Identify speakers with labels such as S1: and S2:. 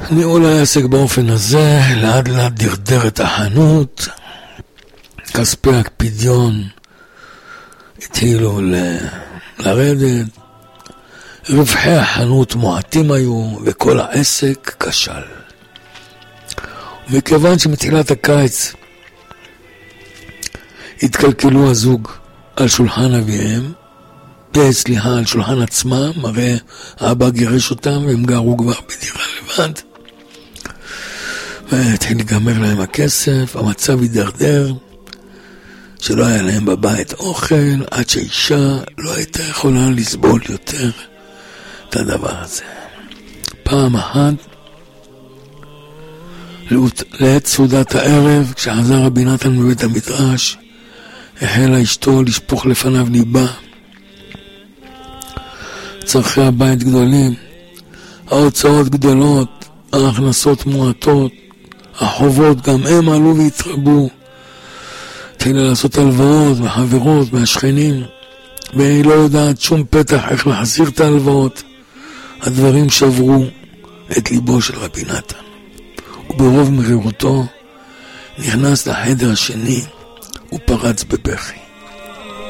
S1: ניהול העסק באופן הזה, לאט לאט דרדר את החנות, כספי הפדיון התחילו לרדת, רווחי החנות מועטים היו, וכל העסק כשל. ומכיוון שמתחילת הקיץ התקלקלו הזוג על שולחן אביהם, על שולחן עצמם, הרי האבא גירש אותם והם גרו כבר בדירה לבד, והתחיל להיגמר להם הכסף, המצב הידרדר, שלא היה להם בבית אוכל, עד שאישה לא הייתה יכולה לסבול יותר את הדבר הזה. פעם אחת, לעת סעודת הערב, כשחזר רבי נתן מבית המדרש, החלה אשתו לשפוך לפניו ליבה. צרכי הבית גדולים, ההוצאות גדולות, ההכנסות מועטות, החובות גם הם עלו והתרבו. התחילה לעשות הלוואות מהחברות, מהשכנים, והיא לא יודעת שום פתח איך להחזיר את ההלוואות. הדברים שברו את ליבו של רבי נתן. וברוב מרירותו נכנס לחדר השני ופרץ בבכי.